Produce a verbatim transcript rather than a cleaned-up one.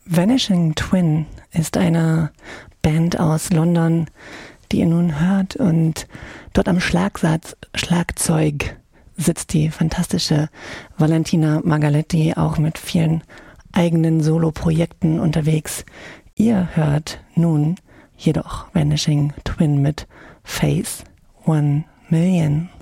Vanishing Twin ist eine Band aus London, die ihr nun hört, und dort am Schlagsatz, Schlagzeug sitzt die fantastische Valentina Margaletti, auch mit vielen eigenen Solo-Projekten unterwegs. Ihr hört nun jedoch Vanishing Twin mit Phase One Million.